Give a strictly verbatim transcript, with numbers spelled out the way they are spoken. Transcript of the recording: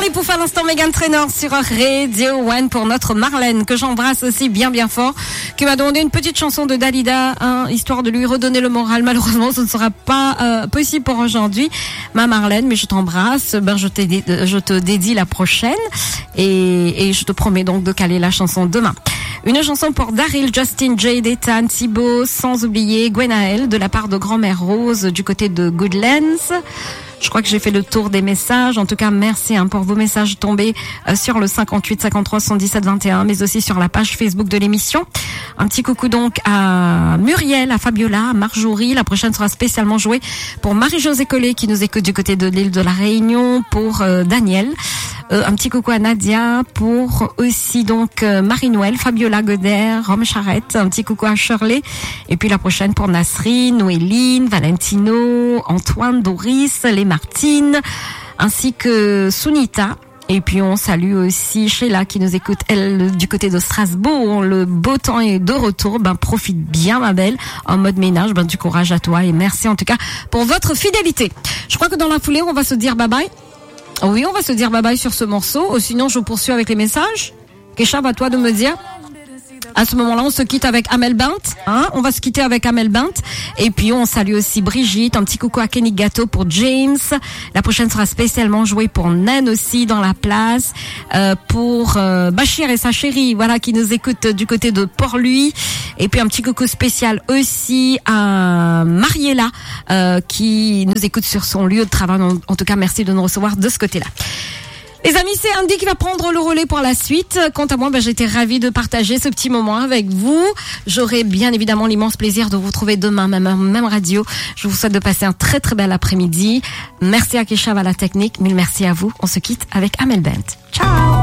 Pouf à l'instant, Meghan Trainor sur Radio One pour notre Marlène, que j'embrasse aussi bien bien fort, qui m'a demandé une petite chanson de Dalida, hein, histoire de lui redonner le moral. Malheureusement, ce ne sera pas euh, possible pour aujourd'hui, ma Marlène, mais je t'embrasse. Ben, je, t'ai, je te dédie la prochaine et, et je te promets donc de caler la chanson demain. Une chanson pour Daryl, Justin, Jade, Ethan, Thibaut, sans oublier Gwenaël, de la part de Grand-Mère Rose du côté de Goodlands. Je crois que j'ai fait le tour des messages. En tout cas, merci hein, pour vos messages tombés euh, sur le cinquante-huit cinquante-trois soixante-dix-sept vingt et un, mais aussi sur la page Facebook de l'émission. Un petit coucou donc à Muriel, à Fabiola, à Marjorie. La prochaine sera spécialement jouée pour Marie-Josée Collet qui nous écoute du côté de l'île de la Réunion, pour euh, Daniel. Euh, un petit coucou à Nadia, pour aussi donc euh, Marie-Noël, Fabiola Goder, Rome Charrette. Un petit coucou à Shirley. Et puis la prochaine pour Nasrine, Noéline, Valentino, Antoine, Doris, les Martine, ainsi que Sunita. Et puis on salue aussi Sheila qui nous écoute, elle, du côté de Strasbourg. Le beau temps est de retour. Ben, profite bien, ma belle, en mode ménage. Ben, du courage à toi et merci en tout cas pour votre fidélité. Je crois que dans la foulée, on va se dire bye bye. Oui, on va se dire bye bye sur ce morceau. Sinon, je poursuis avec les messages. Kesha, à toi de me dire. À ce moment-là, on se quitte avec Amel Bent, hein. On va se quitter avec Amel Bent. Et puis, on salue aussi Brigitte. Un petit coucou à Kenny Gâteau pour James. La prochaine sera spécialement jouée pour Nan aussi dans la place. Euh, pour euh, Bachir et sa chérie, voilà, qui nous écoutent du côté de Port-Louis. Et puis, un petit coucou spécial aussi à Mariella, euh, qui nous écoute sur son lieu de travail. En, en tout cas, merci de nous recevoir de ce côté-là. Les amis, c'est Andy qui va prendre le relais pour la suite. Quant à moi, ben, j'étais ravie de partager ce petit moment avec vous. J'aurai bien évidemment l'immense plaisir de vous retrouver demain, même, même radio. Je vous souhaite de passer un très très bel après-midi. Merci à Keshav à la technique, mille merci à vous. On se quitte avec Amel Bent. Ciao!